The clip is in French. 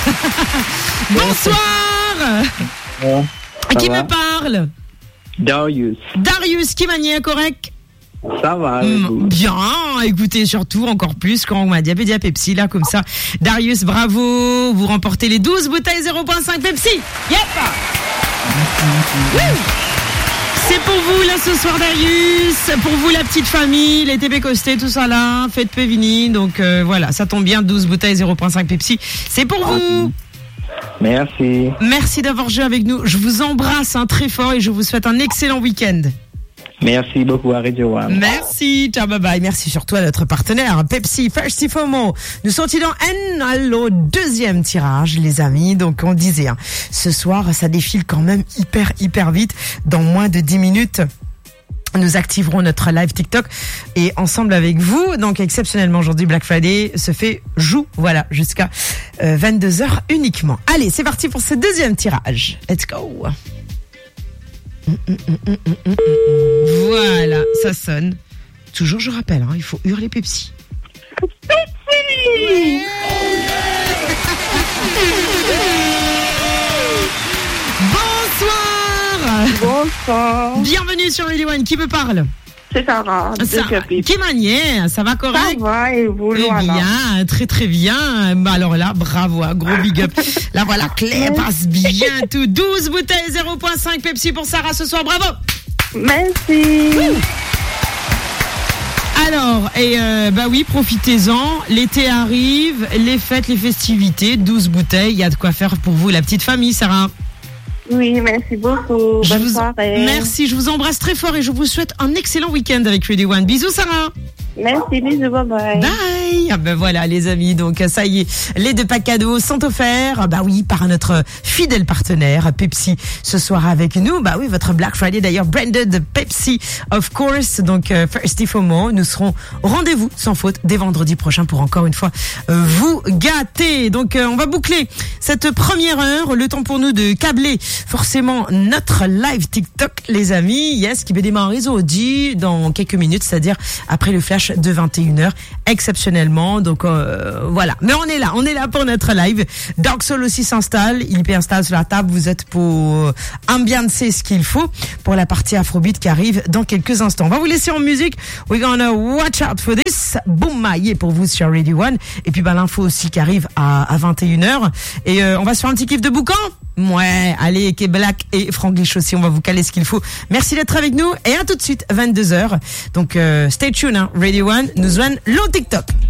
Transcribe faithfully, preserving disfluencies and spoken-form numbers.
Bonsoir. Ouais, Qui va? me parle? Darius. Darius, qui maniait correct? Ça va. Mmh, bien, écoutez, surtout encore plus quand on m'a dit Diabé Pepsi, là, comme ça. Darius, bravo, vous remportez les douze bouteilles zéro virgule cinq Pepsi. Yep. Wouh. C'est pour vous, là, ce soir, Darius. Pour vous, la petite famille, les T B Costé, tout ça, là. Fête Pévini. Donc, euh, voilà, ça tombe bien, douze bouteilles zéro virgule cinq Pepsi. C'est pour vous. Merci. Merci d'avoir joué avec nous. Je vous embrasse hein, très fort et je vous souhaite un excellent week-end. Merci beaucoup à Radio One. Merci, ciao, bye bye. Merci surtout à notre partenaire Pepsi, Festifomo. Nous sommes dans N, allo, deuxième tirage, les amis. Donc, on disait, hein, ce soir, ça défile quand même hyper, hyper vite. Dans moins de dix minutes, nous activerons notre live TikTok et ensemble avec vous, donc exceptionnellement aujourd'hui Black Friday se fait joue, voilà, jusqu'à euh, vingt-deux heures uniquement. Allez, c'est parti pour ce deuxième tirage. Let's go. Mmh, mmh, mmh, mmh, mmh, mmh. Voilà, ça sonne. Toujours, je rappelle, hein, il faut hurler Pepsi. Pepsi. Bonsoir. Bonsoir. Bienvenue sur Radio One. Qui me parle? C'est Sarah. Ça, qui maniait? Ça va correct? Ça va et vous, Eh Loana? bien, très très bien. Bah alors là, bravo, un gros big up. Là voilà, Claire passe bien tout. douze bouteilles zéro virgule cinq Pepsi pour Sarah ce soir. Bravo. Merci. Ouh. Alors, et euh, bah oui, profitez-en. L'été arrive, les fêtes, les festivités. douze bouteilles, il y a de quoi faire pour vous, la petite famille, Sarah. Oui, merci beaucoup. Je Bonne vous... soirée. Merci, je vous embrasse très fort et je vous souhaite un excellent week-end avec Radio One. Bisous, Sarah. Merci, bisous, bye bye. Bye. Ah ben voilà les amis, donc ça y est, les deux packs cadeaux sont offerts. Bah oui, par notre fidèle partenaire Pepsi ce soir avec nous. Bah oui, votre Black Friday d'ailleurs branded Pepsi of course. Donc euh, Festifomo, nous serons au rendez-vous sans faute dès vendredi prochain pour encore une fois euh, vous gâter. Donc euh, on va boucler cette première heure, le temps pour nous de câbler forcément notre live TikTok les amis. Yes, qui va démarrer dit dans quelques minutes, c'est-à-dire après le flash de vingt et une heures exceptionnellement. Donc euh, voilà, mais on est là, on est là pour notre live. Dark Soul aussi s'installe, il peut installer sur la table, vous êtes pour ambiancer ce qu'il faut pour la partie Afrobeat qui arrive dans quelques instants. On va vous laisser en musique. We're gonna watch out for this. Boom maillé pour vous sur Radio One. Et puis bah l'info aussi qui arrive à, à vingt et une heures. Et euh, on va se faire un petit kiff de boucan. Ouais, allez, K Black et Franglish aussi, on va vous caler ce qu'il faut. Merci d'être avec nous et à tout de suite, vingt-deux heures. Donc, euh, stay tuned, hein, Radio One, nous joignent le TikTok.